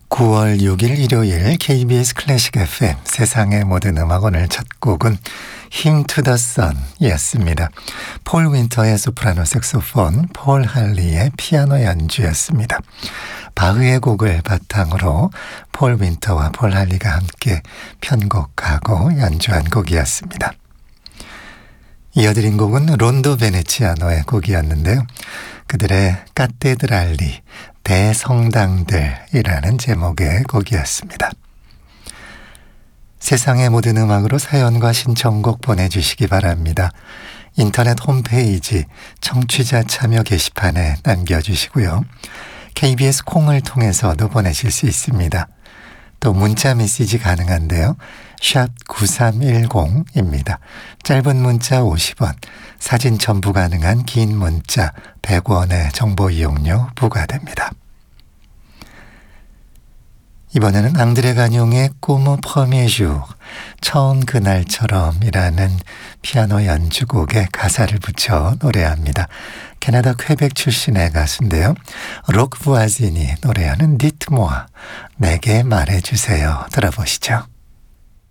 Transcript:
9월 6일 일요일 KBS 클래식 FM 세상의 모든 음악 오늘 첫 곡은 Hymn to the Sun이었습니다. 폴 윈터의 소프라노 색소폰, 폴 할리의 피아노 연주였습니다. 바흐의 곡을 바탕으로 폴 윈터와 폴 할리가 함께 편곡하고 연주한 곡이었습니다. 이어드린 곡은 론도 베네치아노의 곡이었는데요. 그들의 카테드랄리, 대성당들이라는 제목의 곡이었습니다. 세상의 모든 음악으로 사연과 신청곡 보내주시기 바랍니다. 인터넷 홈페이지 청취자 참여 게시판에 남겨주시고요. KBS 콩을 통해서도 보내실 수 있습니다. 또 문자 메시지 가능한데요. 샵 9310입니다. 짧은 문자 50원, 사진 첨부 가능한 긴 문자 100원의 정보 이용료 부과됩니다. 이번에는 앙드레 가뇽의 꿈 퍼미주, 처음 그날처럼이라는 피아노 연주곡에 가사를 붙여 노래합니다. 캐나다 퀘벡 출신의 가수인데요. 록 부아진이 노래하는 디트모아, 내게 말해주세요. 들어보시죠.